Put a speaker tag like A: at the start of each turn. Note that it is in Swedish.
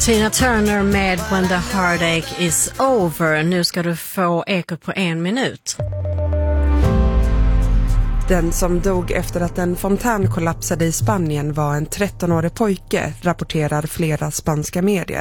A: Tina Turner med When the Heartache is Over. Nu ska du få Ekot på 1 minut.
B: Den som dog efter att en fontän kollapsade i Spanien var en 13-årig pojke, rapporterar flera spanska medier.